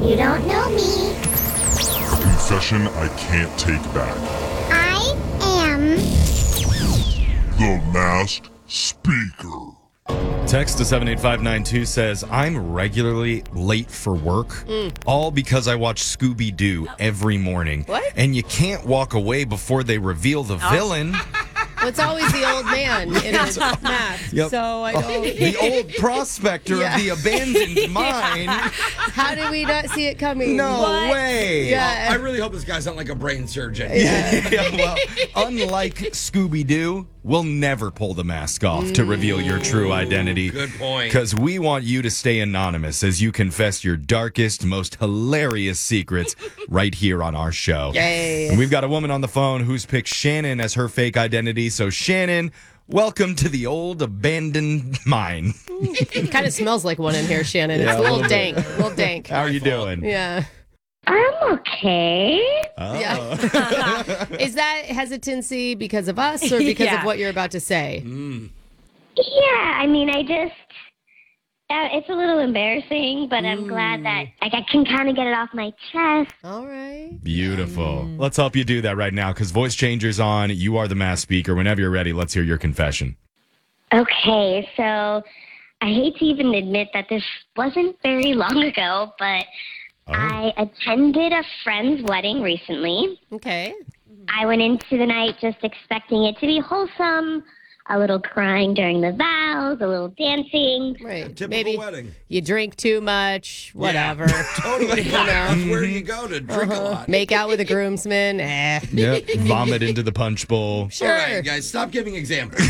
You don't know me. Confession I can't take back. I am The Masked Speaker. Text to 78592 says, I'm regularly late for work, all because I watch Scooby-Doo every morning. What? And you can't walk away before they reveal the villain. Well, it's always the old man in a mask. Yep. So I don't. The old prospector Yeah. of the abandoned mine. How did we not see it coming? No way. Yeah. I really hope this guy's not like a brain surgeon. Yeah, well, unlike Scooby-Doo, we'll never pull the mask off to reveal your true identity. Good point. Because we want you to stay anonymous as you confess your darkest, most hilarious secrets right here on our show. Yay. And we've got a woman on the phone who's picked Shannon as her fake identity. So, Shannon, welcome to the old abandoned mine. It kind of smells like one in here, Shannon. Yeah, It's a a little little dank. A little dank. How are you doing? Yeah. I'm okay. Oh. Yeah. Is that hesitancy because of us or because of what you're about to say? Yeah, I mean, it's a little embarrassing, but I'm glad that I can kind of get it off my chest. All right. Beautiful. Let's help you do that right now because voice changer's on. You are the mass speaker. Whenever you're ready, let's hear your confession. Okay, so I hate to even admit that this wasn't very long ago, but I attended a friend's wedding recently. Okay. I went into the night just expecting it to be wholesome, a little crying during the vows, a little dancing. Right. Typical Maybe wedding. you drink too much, whatever. Totally. That's where you go to drink a lot. Make out with a groomsman. Yep. Vomit into the punch bowl. Sure. All right, guys, stop giving examples.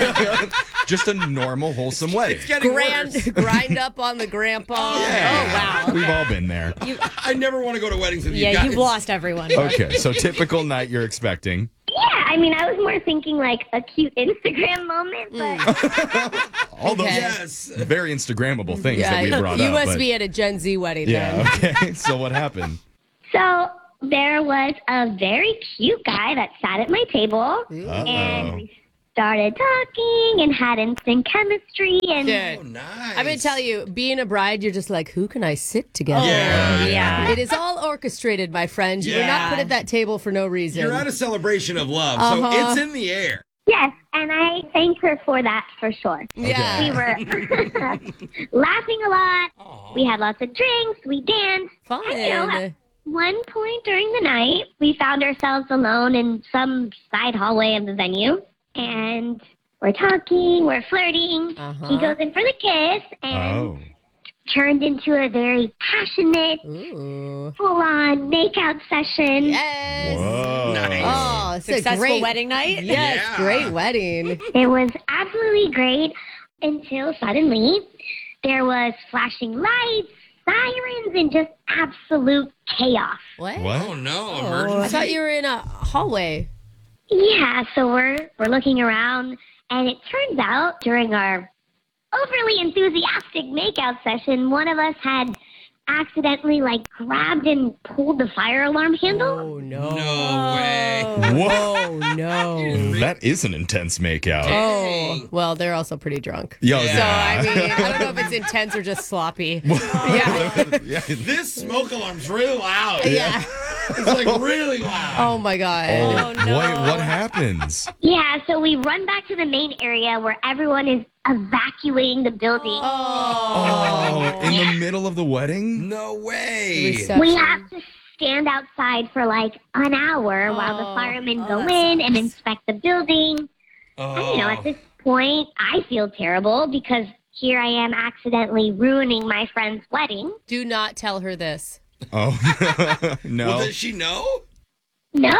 Just a normal, wholesome wedding. It's getting worse. Grind up on the grandpa. Yeah. Oh, wow. We've all been there. I never want to go to weddings with you Yeah, guys. you've lost everyone. Okay, so typical night you're expecting. Yeah, I mean, I was more thinking like a cute Instagram moment, but All those Okay. Yes. very Instagrammable things Yeah, that we brought you up. must but- be at a Gen Z wedding Yeah, then. okay. So what happened? so there was a very cute guy that sat at my table, and we started talking and had instant chemistry, and Oh, Dude, nice. I'm going to tell you, being a bride, you're just like, who can I sit together? Yeah. It is all orchestrated, my friend. You were not Yeah. put at that table for no reason. You're at a celebration of love, so it's in the air. yes, and I thank her for that for sure. Yeah. We were laughing a lot. We had lots of drinks. We danced. Fun. And, at one point during the night, we found ourselves alone in some side hallway of the venue, and we're talking, we're flirting. He goes in for the kiss, and Oh. turned into a very passionate, Ooh. full-on makeout session. Yes. Whoa. Nice. Oh, it's a Successful great wedding night? Yes, Yeah. great wedding. It was absolutely great until suddenly there was flashing lights, sirens, and just absolute chaos. What? What? Oh, no. I Emergency. thought you were in a hallway. Yeah, so we're looking around, and it turns out during our overly enthusiastic makeout session, one of us had accidentally grabbed and pulled the fire alarm handle. Oh, no. No way. What? Oh, no. That is an intense makeout. Oh, well, they're also pretty drunk. Yo, So, I mean, I don't know if it's intense or just sloppy. Yeah. yeah. This smoke alarm's really loud. Yeah. It's like really loud. Oh, my God. Oh, no. What happens? Yeah, so we run back to the main area where everyone is evacuating the building. Oh, in the middle of the wedding? No way. Reception. We have to stand outside for an hour while the firemen go in and inspect the building. And, at this point, I feel terrible because here I am accidentally ruining my friend's wedding. Do not tell her this. Oh, no. Well, does she know? No.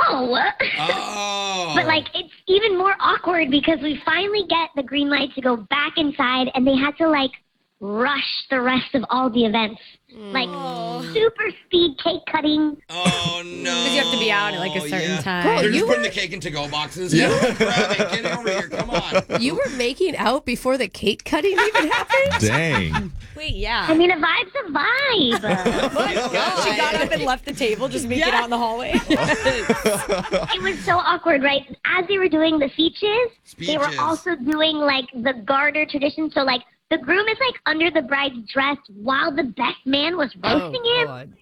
Oh. But it's even more awkward because we finally get the green light to go back inside, and they had to rush the rest of all the events. Super speed cake cutting. Oh, no. Because you have to be out at a certain time. Girl, They're you just were- putting the cake in to-go boxes. Yeah. Grab it. Get over here. Come on. You were making out before the cake cutting even happened? Dang. Wait, yeah. I mean, a vibe's a vibe. She got up and left the table, just making out in the hallway. It was so awkward, right? As they were doing the speeches, they were Speeches. also doing the garter tradition. So the groom is like under the bride's dress while the best man was roasting him. God.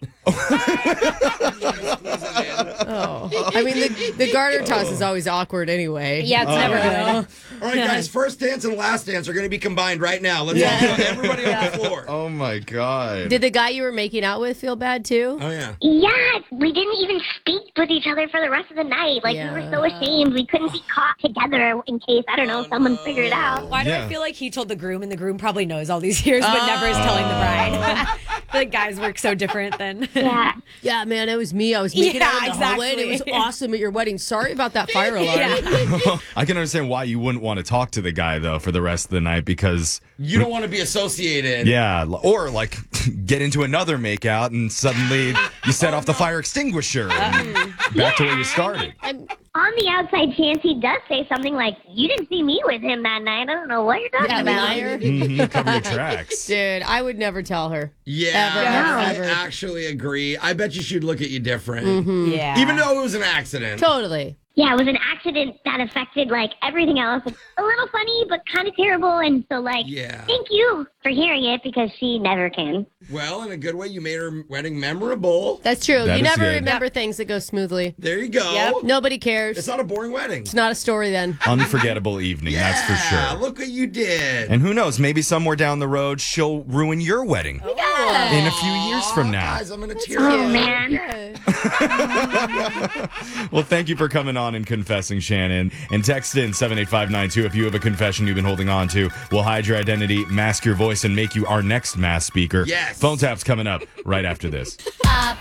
Oh. I mean, the garter toss is always awkward anyway. Yeah, it's never good. All right, guys, first dance and last dance are going to be combined right now. Let's all go, everybody on the floor. Oh my God. Did the guy you were making out with feel bad too? Oh, yeah. Yeah, we didn't even speak with each other for the rest of the night. Like, we were so ashamed. We couldn't be caught together in case, I don't know, someone figured it out. Why do I feel like he told the groom and the groom probably knows all these years but never is telling the bride? I feel like guys work so different than... Yeah. Yeah, man, it was me. I was making out in the hallway, and it was awesome at your wedding. Sorry about that fire alarm. I can understand why you wouldn't want to talk to the guy, though, for the rest of the night because... You don't want to be associated. Yeah, or like get into another makeout and suddenly you set off the fire extinguisher. Back to where you started. On the outside chance he does say something like, you didn't see me with him that night. I don't know what you're talking about. Liar. Cover your tracks. Dude, I would never tell her. Yeah, Ever. I actually agree. I bet you she'd look at you different. Yeah. Even though it was an accident. Totally. Yeah, it was an accident that affected, like, everything else. It's a little funny, but kind of terrible. And so, like, thank you for hearing it because she never can. Well, in a good way, you made her wedding memorable. That's true. That you is never good. remember things that go smoothly. There you go. Yep. Nobody cares. It's not a boring wedding. It's not a story then. Unforgettable evening, that's for sure. Look what you did. And who knows, maybe somewhere down the road, she'll ruin your wedding in a few years from now. Guys, I'm going to tear Oh, up. man. Well, thank you for coming on and confessing, Shannon. And text in 78592 if you have a confession you've been holding on to. We'll hide your identity, mask your voice, and make you our next mass speaker. Yes. Phone tap's coming up right after this.